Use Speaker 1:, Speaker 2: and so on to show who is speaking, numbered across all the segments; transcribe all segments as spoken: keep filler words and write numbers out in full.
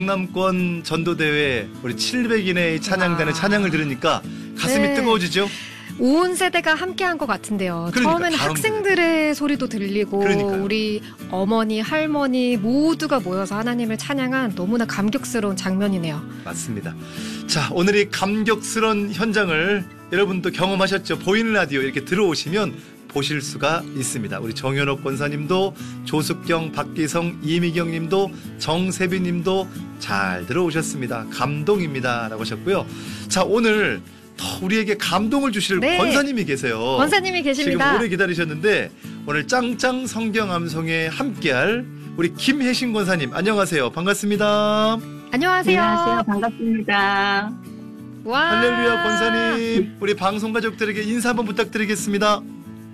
Speaker 1: 영남권 전도대회 우리 칠백 인의 찬양단의
Speaker 2: 와.
Speaker 1: 찬양을 들으니까 가슴이
Speaker 2: 네.
Speaker 1: 뜨거워지죠?
Speaker 2: 온 세대가 함께한 것 같은데요.
Speaker 1: 그러니까,
Speaker 2: 처음에는
Speaker 1: 다음
Speaker 2: 학생들의 소리도 들리고
Speaker 1: 그러니까요.
Speaker 2: 우리 어머니, 할머니 모두가 모여서 하나님을 찬양한 너무나 감격스러운 장면이네요.
Speaker 1: 맞습니다. 자, 오늘 이 감격스러운 현장을 여러분도 경험하셨죠? 보이는 라디오 이렇게 들어오시면 보실 수가 있습니다. 우리 정현옥 권사님도, 조숙경, 박기성, 이미경 님도, 정세빈 님도 잘 들어오셨습니다. 감동입니다 라고 하셨고요. 자, 오늘 더 우리에게 감동을 주실
Speaker 2: 네.
Speaker 1: 권사님이 계세요.
Speaker 2: 권사님이 계십니다.
Speaker 1: 지금 오래 기다리셨는데 오늘 짱짱 성경 암송에 함께할 우리 김혜신 권사님 안녕하세요. 반갑습니다.
Speaker 2: 안녕하세요.
Speaker 3: 안녕하세요. 반갑습니다.
Speaker 2: 와.
Speaker 1: 할렐루야 권사님. 우리 방송 가족들에게 인사 한번 부탁드리겠습니다.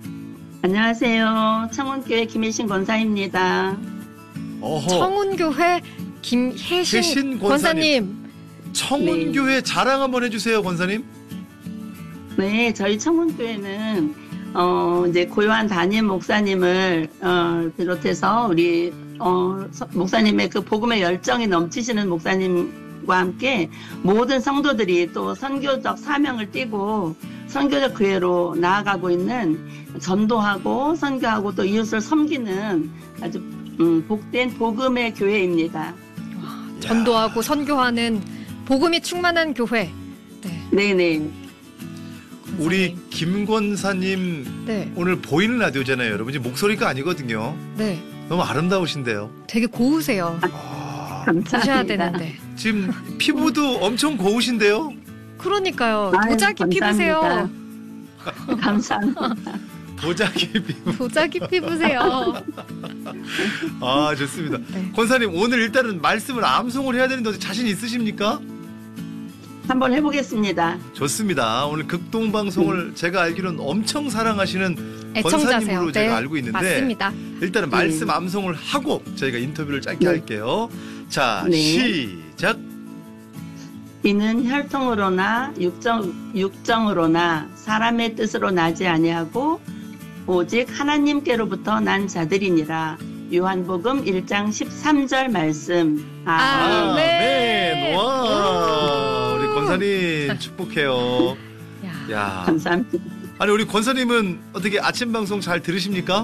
Speaker 3: 안녕하세요. 청운교회 김혜신 권사입니다.
Speaker 1: 어허.
Speaker 2: 청운교회 김혜신
Speaker 1: 혜신 권사님.
Speaker 2: 권사님.
Speaker 1: 청운교회 자랑 한번 해주세요 권사님.
Speaker 3: 네, 저희 청운교회는 어, 이제 고요한 담임 목사님을 어, 비롯해서 우리 어, 서, 목사님의 그 복음의 열정이 넘치시는 목사님과 함께 모든 성도들이 또 선교적 사명을 띠고 선교적 교회로 나아가고 있는 전도하고 선교하고 또 이웃을 섬기는 아주 음, 복된 복음의 교회입니다.
Speaker 2: 전도하고 선교하는 복음이 충만한 교회. 네.
Speaker 3: 네네.
Speaker 1: 우리 김 권사님
Speaker 2: 네.
Speaker 1: 오늘 보이는 라디오잖아요. 여러분 지금 목소리가 아니거든요.
Speaker 2: 네.
Speaker 1: 너무 아름다우신데요.
Speaker 2: 되게 고우세요.
Speaker 1: 아,
Speaker 3: 감사합니다.
Speaker 2: 보셔야 되는데.
Speaker 1: 지금 피부도 엄청 고우신데요.
Speaker 2: 그러니까요.
Speaker 3: 아유,
Speaker 2: 도자기 피부세요.
Speaker 3: 감사합니다. 감사합니다.
Speaker 1: 도자기 피부.
Speaker 2: 도자기 피부세요.
Speaker 1: 아 좋습니다.
Speaker 2: 네.
Speaker 1: 권사님 오늘 일단은 말씀을 암송을 해야 되는데 자신 있으십니까?
Speaker 3: 한번 해보겠습니다.
Speaker 1: 좋습니다. 오늘 극동방송을 제가 알기로는 엄청 사랑하시는
Speaker 2: 애청자세요.
Speaker 1: 권사님으로 제가
Speaker 2: 네,
Speaker 1: 알고 있는데
Speaker 2: 맞습니다.
Speaker 1: 일단은 말씀 암송을 하고 저희가 인터뷰를 짧게
Speaker 3: 네.
Speaker 1: 할게요. 자
Speaker 3: 네.
Speaker 1: 시작.
Speaker 3: 이는 혈통으로나 육정, 육정으로나 사람의 뜻으로 나지 아니하고 오직 하나님께로부터 난 자들이니라. 요한복음 일 장 십삼 절 말씀.
Speaker 2: 아,
Speaker 3: 아멘.
Speaker 2: 네.
Speaker 1: 아멘. 와 우리 권사님 축복해요.
Speaker 2: 야.
Speaker 1: 야
Speaker 3: 감사합니다.
Speaker 1: 아니 우리 권사님은 어떻게 아침 방송 잘 들으십니까?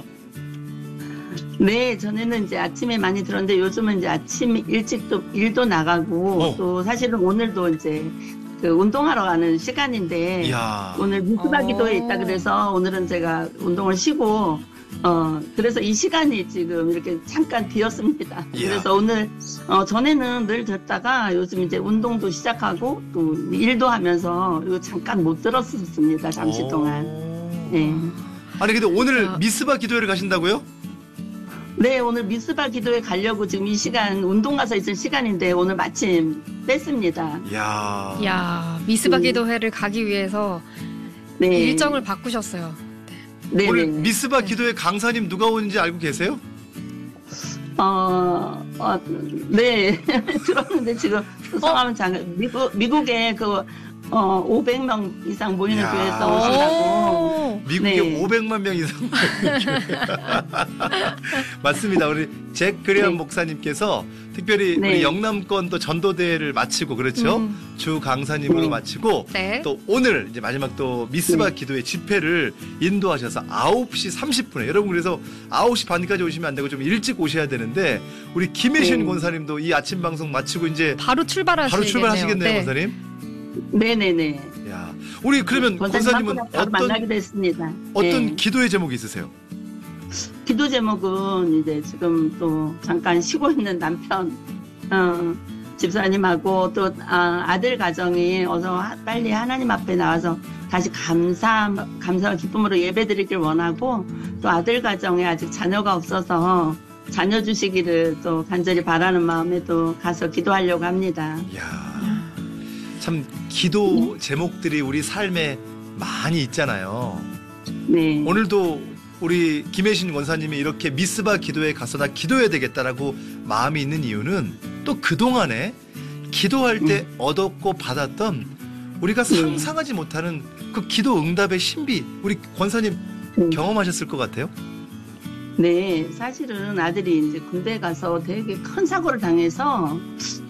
Speaker 3: 네, 전에는 이제 아침에 많이 들었는데 요즘은 이제 아침 일찍도 일도 나가고
Speaker 1: 어.
Speaker 3: 또 사실은 오늘도 이제 그 운동하러 가는 시간인데
Speaker 1: 이야.
Speaker 3: 오늘 미스바
Speaker 2: 어.
Speaker 3: 기도에 있다 그래서 오늘은 제가 운동을 쉬고 어 그래서 이 시간이 지금 이렇게 잠깐 비었습니다.
Speaker 1: 이야.
Speaker 3: 그래서 오늘 어 전에는 늘 듣다가 요즘 이제 운동도 시작하고 또 일도 하면서 이거 잠깐 못 들었었습니다. 잠시
Speaker 1: 오.
Speaker 3: 동안. 네.
Speaker 1: 아니 근데 오늘
Speaker 2: 자.
Speaker 1: 미스바 기도회를 가신다고요?
Speaker 3: 네, 오늘 미스바 기도에 가려고 지금 이 시간 운동 가서 있을 시간인데 오늘 마침 뺐습니다.
Speaker 1: 이야.
Speaker 2: 야, 미스바
Speaker 3: 음.
Speaker 2: 기도회를 가기 위해서
Speaker 3: 네.
Speaker 2: 일정을 바꾸셨어요.
Speaker 3: 네,
Speaker 1: 오늘
Speaker 3: 네.
Speaker 1: 미스바
Speaker 2: 네.
Speaker 1: 기도회 강사님 누가 오는지 알고 계세요?
Speaker 3: 어, 어, 네. 들었는데 지금 성함은 장, 미국, 미국에 그, 어, 오백 명 이상 모이는
Speaker 1: 야.
Speaker 3: 교회에서 오신다고.
Speaker 2: 오.
Speaker 1: 미국에
Speaker 3: 네.
Speaker 1: 오백만 명 이상 모이는 교회. 맞습니다. 우리 잭 그레엄
Speaker 3: 네.
Speaker 1: 목사님께서 특별히
Speaker 3: 네.
Speaker 1: 우리 영남권 또 전도대회를 마치고 그렇죠.
Speaker 2: 음.
Speaker 1: 주 강사님으로
Speaker 3: 네.
Speaker 1: 마치고
Speaker 2: 네.
Speaker 1: 또 오늘 이제 마지막 또 미스바
Speaker 3: 네.
Speaker 1: 기도회 집회를 인도하셔서 아홉 시 삼십 분에 여러분 그래서 아홉 시 반까지 오시면 안 되고 좀 일찍 오셔야 되는데 우리 김혜신
Speaker 3: 네.
Speaker 1: 권사님도 이 아침 방송 마치고 이제
Speaker 2: 바로 출발하시겠네요.
Speaker 1: 바로 출발하시겠네요,
Speaker 2: 네.
Speaker 1: 권사님.
Speaker 3: 네네네.
Speaker 1: 야, 우리 그러면 권사님은
Speaker 3: 권사님 바로
Speaker 1: 어떤
Speaker 3: 만나기도 했습니다.
Speaker 1: 어떤
Speaker 3: 네.
Speaker 1: 기도의 제목이 있으세요?
Speaker 3: 기도 제목은 이제 지금 또 잠깐 쉬고 있는 남편, 어, 집사님하고 또 아, 아들 가정이 어서 하- 빨리 하나님 앞에 나와서 다시 감사, 감사와 기쁨으로 예배드리길 원하고 또 아들 가정에 아직 자녀가 없어서 자녀 주시기를 또 간절히 바라는 마음에 또 가서 기도하려고 합니다.
Speaker 1: 야, 참 기도 제목들이 우리 삶에 많이 있잖아요.
Speaker 3: 네.
Speaker 1: 오늘도 우리 김혜신 원사님이 이렇게 미스바 기도에 가서 나 기도해야 되겠다라고 마음이 있는 이유는 또 그동안에 기도할 때 얻었고 받았던 우리가
Speaker 3: 네.
Speaker 1: 상상하지 못하는 그 기도 응답의 신비 우리 권사님
Speaker 3: 네.
Speaker 1: 경험하셨을 것 같아요.
Speaker 3: 네, 사실은 아들이 이제 군대 가서 되게 큰 사고를 당해서